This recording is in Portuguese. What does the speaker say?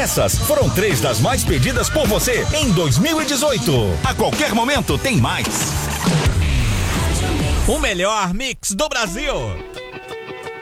Essas foram 3 das mais pedidas por você em 2018. A qualquer momento tem mais. O melhor mix do Brasil.